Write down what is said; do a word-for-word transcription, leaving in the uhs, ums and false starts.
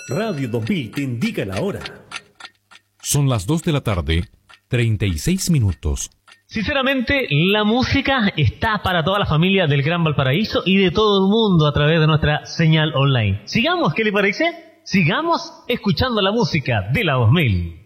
Radio dos mil te indica la hora. Son las dos de la tarde, treinta y seis minutos. Sinceramente, la música está para toda la familia del Gran Valparaíso y de todo el mundo a través de nuestra señal online. Sigamos, ¿qué le parece? Sigamos escuchando la música de la dos mil.